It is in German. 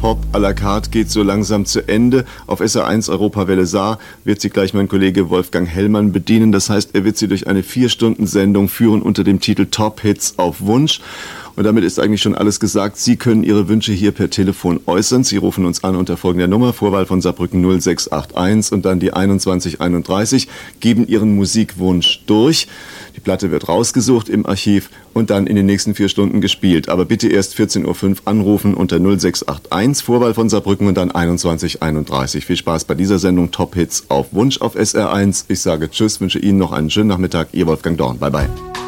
Pop à la carte geht so langsam zu Ende. Auf SR1 Europawelle Saar wird sie gleich mein Kollege Wolfgang Hellmann bedienen. Das heißt, er wird sie durch eine 4-Stunden-Sendung führen unter dem Titel Top Hits auf Wunsch. Und damit ist eigentlich schon alles gesagt. Sie können Ihre Wünsche hier per Telefon äußern. Sie rufen uns an unter folgender Nummer, Vorwahl von Saarbrücken 0681 und dann die 2131, geben Ihren Musikwunsch durch. Die Platte wird rausgesucht im Archiv und dann in den nächsten 4 Stunden gespielt. Aber bitte erst 14.05 Uhr anrufen unter 0681, Vorwahl von Saarbrücken und dann 2131. Viel Spaß bei dieser Sendung Top Hits auf Wunsch auf SR1. Ich sage Tschüss, wünsche Ihnen noch einen schönen Nachmittag. Ihr Wolfgang Dorn. Bye bye.